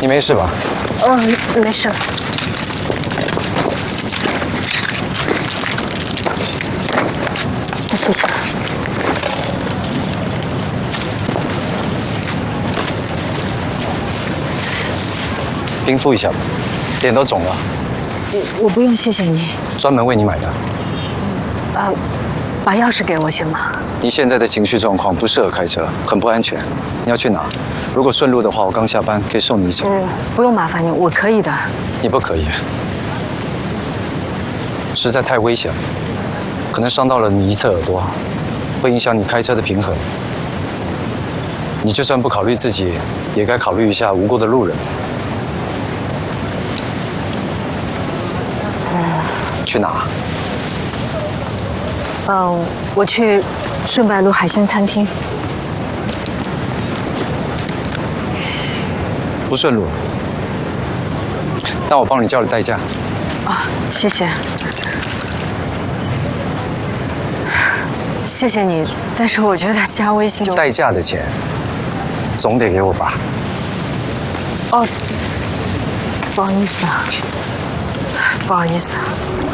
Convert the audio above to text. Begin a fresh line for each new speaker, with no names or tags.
你没事吧？
没事。谢谢。
冰敷一下吧，脸都肿了。
我不用，谢谢你。
专门为你买的。
把钥匙给我行吗？
你现在的情绪状况不适合开车，很不安全。你要去哪？如果顺路的话，我刚下班，可以送你一程。
不用麻烦你，我可以的。
你不可以，实在太危险了，可能伤到了你一侧耳朵，会影响你开车的平衡。你就算不考虑自己，也该考虑一下无辜的路人。去哪？
我去顺白路海鲜餐厅。
不顺路，那我帮你叫了代驾。
谢谢。谢谢你，但是我觉得加微信
代驾的钱总得给我吧？
不好意思啊，不好意思啊。